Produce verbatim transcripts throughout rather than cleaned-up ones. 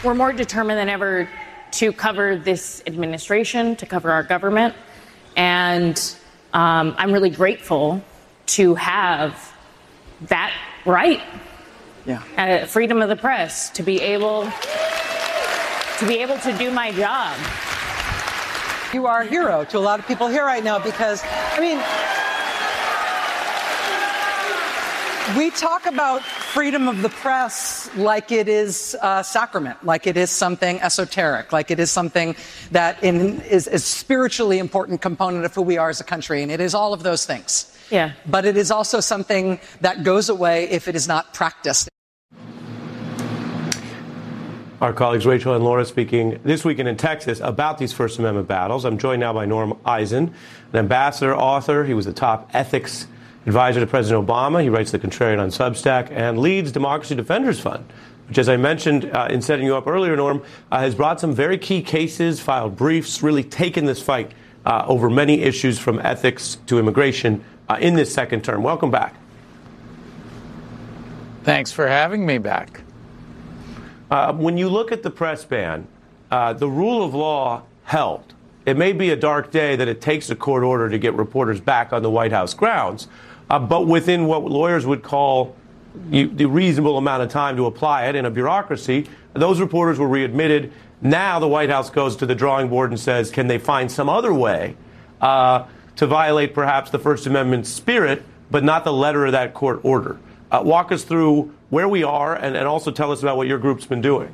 we're more determined than ever to cover this administration, to cover our government. And um, I'm really grateful to have that right. Yeah. Uh, freedom of the press, to be able to be able to do my job. You are a hero to a lot of people here right now because, I mean, we talk about freedom of the press like it is a sacrament, like it is something esoteric, like it is something that in, is a spiritually important component of who we are as a country, and it is all of those things. Yeah. But it is also something that goes away if it is not practiced. Our colleagues Rachel and Laura speaking this weekend in Texas about these First Amendment battles. I'm joined now by Norm Eisen, an ambassador, author. He was the top ethics advisor to President Obama. He writes The Contrarian on Substack and leads Democracy Defenders Fund, which, as I mentioned uh, in setting you up earlier, Norm, uh, has brought some very key cases, filed briefs, really taken this fight uh, over many issues from ethics to immigration uh, in this second term. Welcome back. Thanks for having me back. Uh, when you look at the press ban, uh, the rule of law held. It may be a dark day that it takes a court order to get reporters back on the White House grounds, uh, but within what lawyers would call you, the reasonable amount of time to apply it in a bureaucracy, those reporters were readmitted. Now the White House goes to the drawing board and says, can they find some other way uh, to violate perhaps the First Amendment spirit, but not the letter of that court order? Uh, walk us through where we are and, and also tell us about what your group's been doing.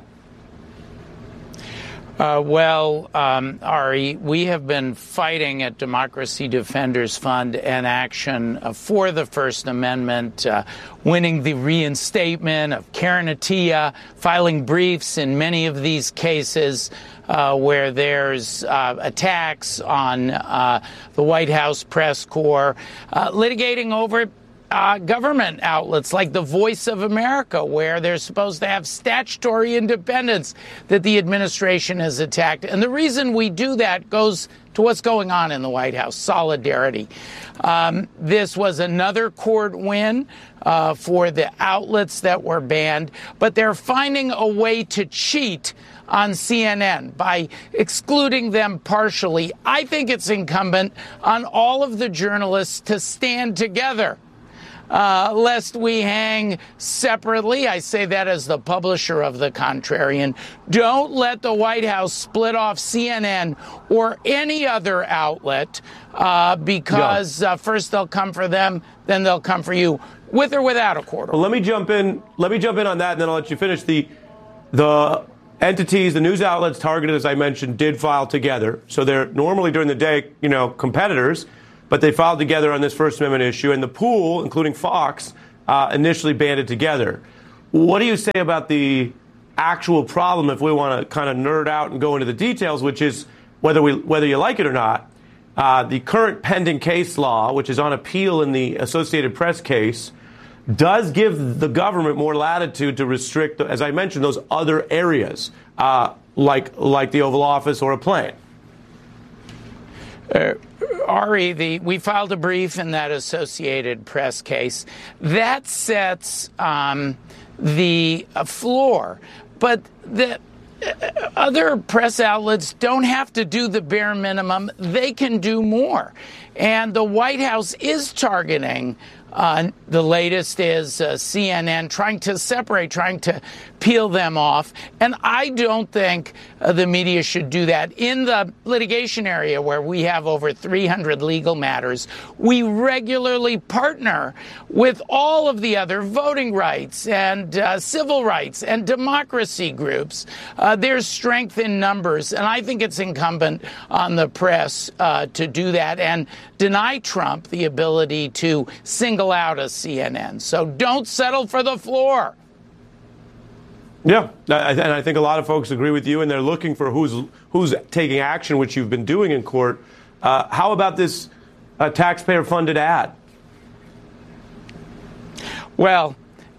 Uh, well, um, Ari, we have been fighting at Democracy Defenders Fund and Action uh, for the First Amendment, uh, winning the reinstatement of Karen Attiah, filing briefs in many of these cases uh, where there's uh, attacks on uh, the White House press corps, uh, litigating over Uh, government outlets like the Voice of America, where they're supposed to have statutory independence that the administration has attacked. And the reason we do that goes to what's going on in the White House, solidarity. Um, this was another court win uh, for the outlets that were banned, but they're finding a way to cheat on C N N by excluding them partially. I think it's incumbent on all of the journalists to stand together. Uh, lest we hang separately. I say that as the publisher of The Contrarian. Don't let the White House split off C N N or any other outlet uh, because uh, first they'll come for them, then they'll come for you, with or without a court order. Well, let me jump in. Let me jump in on that, and then I'll let you finish. The the entities, the news outlets targeted, as I mentioned, did file together. So they're normally during the day, you know, competitors. But they filed together on this First Amendment issue, and the pool, including Fox, uh, initially banded together. What do you say about the actual problem, if we want to kind of nerd out and go into the details, which is whether we whether you like it or not, uh, the current pending case law, which is on appeal in the Associated Press case, does give the government more latitude to restrict, as I mentioned, those other areas, uh, like like the Oval Office or a plane. Uh, Ari, the, we filed a brief in that Associated Press case. That sets um, the uh, floor. But the uh, other press outlets don't have to do the bare minimum. They can do more. And the White House is targeting. Uh, the latest is uh, C N N trying to separate, trying to peel them off. And I don't think uh, the media should do that. In the litigation area where we have over three hundred legal matters, we regularly partner with all of the other voting rights and uh, civil rights and democracy groups. Uh, there's strength in numbers, and I think it's incumbent on the press uh, to do that and deny Trump the ability to single out a C N N. So don't settle for the floor. Yeah, and I think a lot of folks agree with you, and they're looking for who's who's taking action, which you've been doing in court. Uh, how about this uh, taxpayer-funded ad? Well,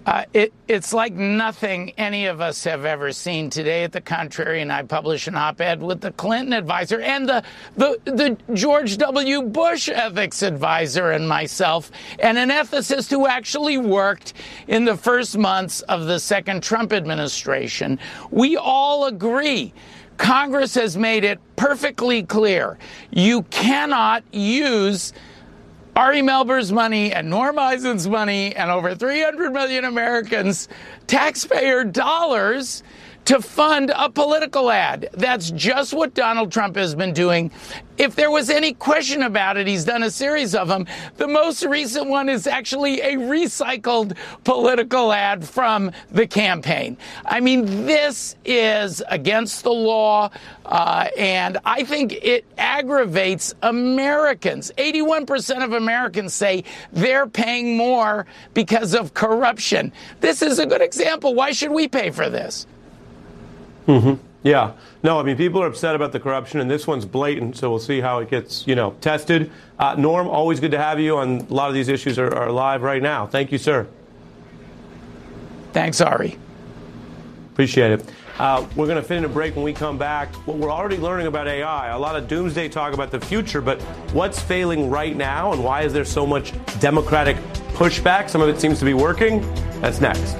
Uh, it, it's like nothing any of us have ever seen. Today at the Contrary, and I published an op-ed with the Clinton advisor and the, the, the George W. Bush ethics advisor and myself, and an ethicist who actually worked in the first months of the second Trump administration. We all agree. Congress has made it perfectly clear. You cannot use Ari Melber's money and Norm Eisen's money and over three hundred million Americans' taxpayer dollars to fund a political ad. That's just what Donald Trump has been doing. If there was any question about it, he's done a series of them. The most recent one is actually a recycled political ad from the campaign. I mean, this is against the law, uh, and I think it aggravates Americans. eighty-one percent of Americans say they're paying more because of corruption. This is a good example. Why should we pay for this? Mm-hmm. Yeah. No, I mean, people are upset about the corruption, and this one's blatant, so we'll see how it gets, you know, tested. Uh, Norm, always good to have you on. A lot of these issues are, are live right now. Thank you, sir. Thanks, Ari. Appreciate it. Uh, we're going to fit in a break. When we come back, well, we're already learning about A I. A lot of doomsday talk about the future, but what's failing right now, and why is there so much Democratic pushback? Some of it seems to be working. That's next.